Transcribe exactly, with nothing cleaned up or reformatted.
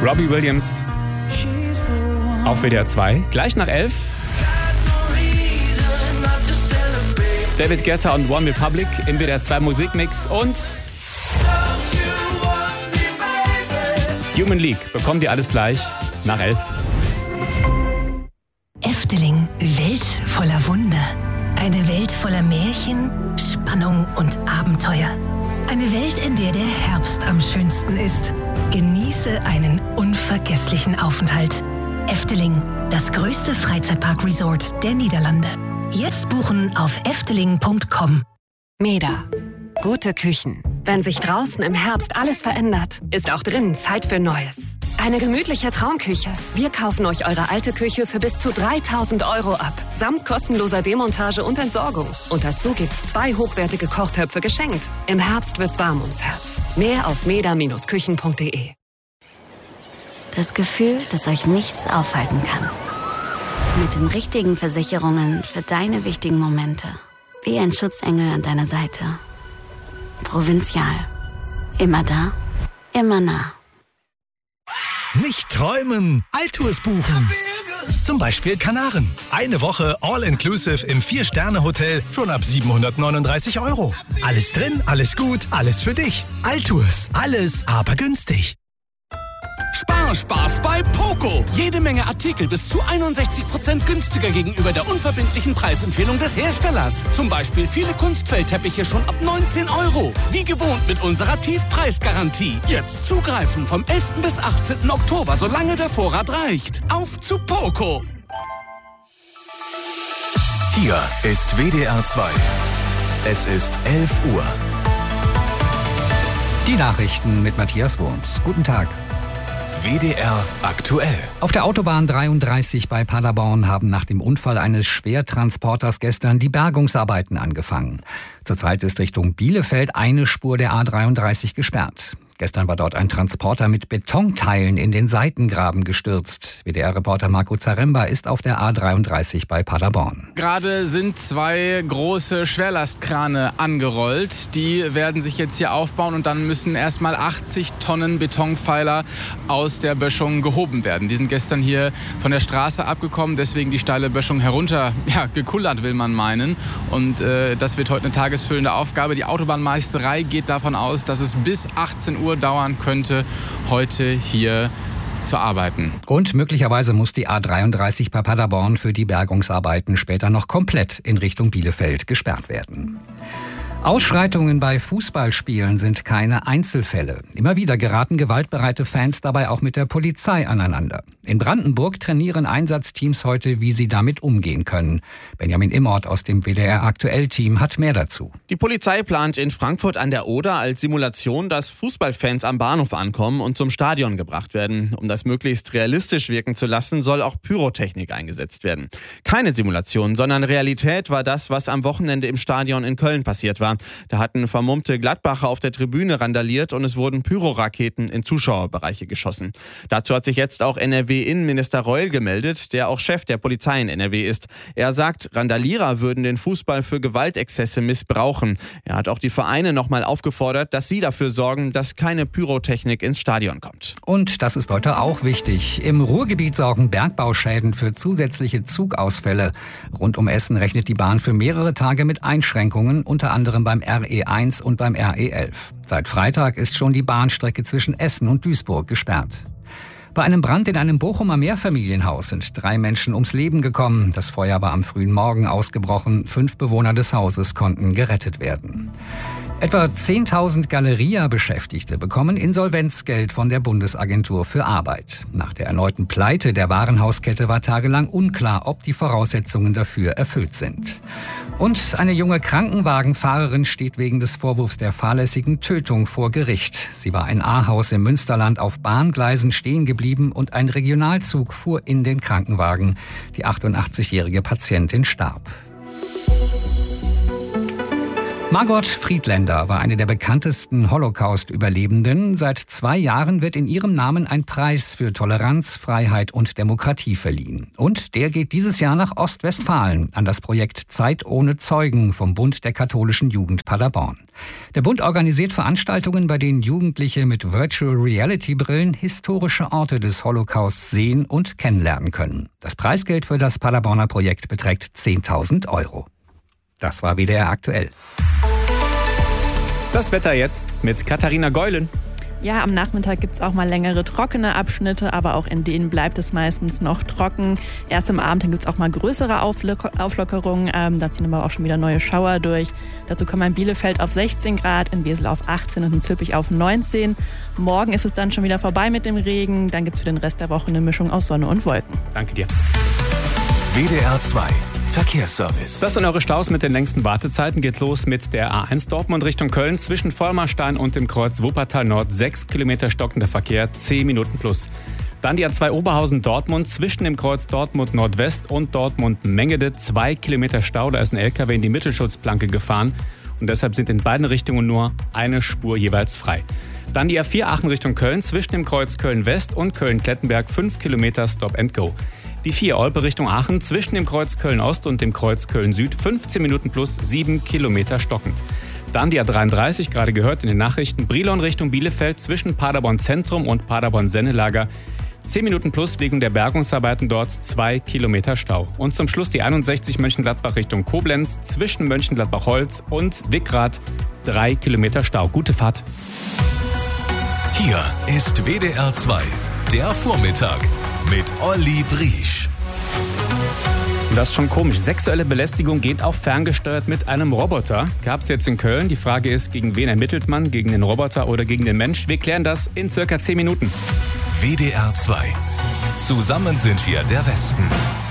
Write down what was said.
Robbie Williams auf W D R zwei. Gleich nach elf. David Guetta und One Republic im W D R zwei Musikmix. Und Human League bekommt ihr alles gleich nach elf. Efteling, Welt voller Wunder. Eine Welt voller Märchen, Spannung und Abenteuer. Eine Welt, in der der Herbst am schönsten ist. Genieße einen unvergesslichen Aufenthalt. Efteling, das größte Freizeitpark-Resort der Niederlande. Jetzt buchen auf efteling punkt com. Meda. Gute Küchen. Wenn sich draußen im Herbst alles verändert, ist auch drinnen Zeit für Neues. Eine gemütliche Traumküche. Wir kaufen euch eure alte Küche für bis zu dreitausend Euro ab. Samt kostenloser Demontage und Entsorgung. Und dazu gibt's zwei hochwertige Kochtöpfe geschenkt. Im Herbst wird's warm ums Herz. Mehr auf meda Bindestrich küchen punkt de. Das Gefühl, dass euch nichts aufhalten kann. Mit den richtigen Versicherungen für deine wichtigen Momente. Wie ein Schutzengel an deiner Seite. Provinzial. Immer da, immer nah. Nicht träumen, Altours buchen. Zum Beispiel Kanaren. Eine Woche All-Inclusive im Vier-Sterne-Hotel schon ab siebenhundertneununddreißig Euro. Alles drin, alles gut, alles für dich. Altours, alles, aber günstig. Sparspaß bei Poco. Jede Menge Artikel bis zu einundsechzig Prozent günstiger gegenüber der unverbindlichen Preisempfehlung des Herstellers. Zum Beispiel viele Kunstfeldteppiche schon ab neunzehn Euro. Wie gewohnt mit unserer Tiefpreisgarantie. Jetzt zugreifen vom elften bis achtzehnten Oktober, solange der Vorrat reicht. Auf zu Poco. Hier ist W D R zwei. Es ist elf Uhr. Die Nachrichten mit Matthias Wurms. Guten Tag. W D R aktuell. Auf der Autobahn dreiunddreißig bei Paderborn haben nach dem Unfall eines Schwertransporters gestern die Bergungsarbeiten angefangen. Zurzeit ist Richtung Bielefeld eine Spur der A dreiunddreißig gesperrt. Gestern war dort ein Transporter mit Betonteilen in den Seitengraben gestürzt. W D R-Reporter Marco Zaremba ist auf der A dreiunddreißig bei Paderborn. Gerade sind zwei große Schwerlastkrane angerollt. Die werden sich jetzt hier aufbauen und dann müssen erstmal achtzig Tonnen Betonpfeiler aus der Böschung gehoben werden. Die sind gestern hier von der Straße abgekommen, deswegen die steile Böschung herunter ja, gekullert, will man meinen. Und äh, das wird heute eine tagesfüllende Aufgabe. Die Autobahnmeisterei geht davon aus, dass es bis achtzehn Uhr dauern könnte, heute hier zu arbeiten. Und möglicherweise muss die A dreiunddreißig bei Paderborn für die Bergungsarbeiten später noch komplett in Richtung Bielefeld gesperrt werden. Ausschreitungen bei Fußballspielen sind keine Einzelfälle. Immer wieder geraten gewaltbereite Fans dabei auch mit der Polizei aneinander. In Brandenburg trainieren Einsatzteams heute, wie sie damit umgehen können. Benjamin Immort aus dem W D R-Aktuell-Team hat mehr dazu. Die Polizei plant in Frankfurt an der Oder als Simulation, dass Fußballfans am Bahnhof ankommen und zum Stadion gebracht werden. Um das möglichst realistisch wirken zu lassen, soll auch Pyrotechnik eingesetzt werden. Keine Simulation, sondern Realität war das, was am Wochenende im Stadion in Köln passiert war. Da hatten vermummte Gladbacher auf der Tribüne randaliert und es wurden Pyroraketen in Zuschauerbereiche geschossen. Dazu hat sich jetzt auch N R W-Innenminister Reul gemeldet, der auch Chef der Polizei in N R W ist. Er sagt, Randalierer würden den Fußball für Gewaltexzesse missbrauchen. Er hat auch die Vereine nochmal aufgefordert, dass sie dafür sorgen, dass keine Pyrotechnik ins Stadion kommt. Und das ist heute auch wichtig. Im Ruhrgebiet sorgen Bergbauschäden für zusätzliche Zugausfälle. Rund um Essen rechnet die Bahn für mehrere Tage mit Einschränkungen, unter anderem beim R E eins und beim R E elf. Seit Freitag ist schon die Bahnstrecke zwischen Essen und Duisburg gesperrt. Bei einem Brand in einem Bochumer Mehrfamilienhaus sind drei Menschen ums Leben gekommen. Das Feuer war am frühen Morgen ausgebrochen. Fünf Bewohner des Hauses konnten gerettet werden. Etwa zehntausend Galeria-Beschäftigte bekommen Insolvenzgeld von der Bundesagentur für Arbeit. Nach der erneuten Pleite der Warenhauskette war tagelang unklar, ob die Voraussetzungen dafür erfüllt sind. Und eine junge Krankenwagenfahrerin steht wegen des Vorwurfs der fahrlässigen Tötung vor Gericht. Sie war in Ahaus im Münsterland auf Bahngleisen stehen geblieben und ein Regionalzug fuhr in den Krankenwagen. Die achtundachtzigjährige Patientin starb. Margot Friedländer war eine der bekanntesten Holocaust-Überlebenden. Seit zwei Jahren wird in ihrem Namen ein Preis für Toleranz, Freiheit und Demokratie verliehen. Und der geht dieses Jahr nach Ostwestfalen an das Projekt Zeit ohne Zeugen vom Bund der katholischen Jugend Paderborn. Der Bund organisiert Veranstaltungen, bei denen Jugendliche mit Virtual Reality Brillen historische Orte des Holocaust sehen und kennenlernen können. Das Preisgeld für das Paderborner Projekt beträgt zehntausend Euro. Das war W D R aktuell. Das Wetter jetzt mit Katharina Geulen. Ja, am Nachmittag gibt es auch mal längere trockene Abschnitte, aber auch in denen bleibt es meistens noch trocken. Erst am Abend gibt es auch mal größere Auflo- Auflockerungen, ähm, da ziehen aber auch schon wieder neue Schauer durch. Dazu kommen in Bielefeld auf sechzehn Grad, in Wesel auf achtzehn und in Zülpich auf neunzehn. Morgen ist es dann schon wieder vorbei mit dem Regen, dann gibt es für den Rest der Woche eine Mischung aus Sonne und Wolken. Danke dir. W D R zwei Verkehrsservice. Das sind eure Staus mit den längsten Wartezeiten. Geht los mit der A eins Dortmund Richtung Köln. Zwischen Vollmarstein und dem Kreuz Wuppertal Nord sechs Kilometer stockender Verkehr, zehn Minuten plus. Dann die A zwei Oberhausen Dortmund zwischen dem Kreuz Dortmund Nordwest und Dortmund Mengede, zwei Kilometer Stau. Da ist ein L K W in die Mittelschutzplanke gefahren und deshalb sind in beiden Richtungen nur eine Spur jeweils frei. Dann die A vier Aachen Richtung Köln zwischen dem Kreuz Köln West und Köln-Klettenberg, fünf Kilometer Stop and Go. Die vier Olpe Richtung Aachen zwischen dem Kreuz Köln-Ost und dem Kreuz Köln-Süd, fünfzehn Minuten plus, sieben Kilometer stockend. Dann die A dreiunddreißig, gerade gehört in den Nachrichten, Brilon Richtung Bielefeld zwischen Paderborn Zentrum und Paderborn Sennelager, zehn Minuten plus wegen der Bergungsarbeiten dort, zwei Kilometer Stau. Und zum Schluss die einundsechzig Mönchengladbach Richtung Koblenz zwischen Mönchengladbach-Holz und Wickrath, drei Kilometer Stau. Gute Fahrt. Hier ist W D R zwei, der Vormittag mit Olli Briesch. Das ist schon komisch. Sexuelle Belästigung geht auch ferngesteuert mit einem Roboter. Gab es jetzt in Köln. Die Frage ist, gegen wen ermittelt man? Gegen den Roboter oder gegen den Mensch? Wir klären das in circa zehn Minuten. W D R zwei. Zusammen sind wir der Westen.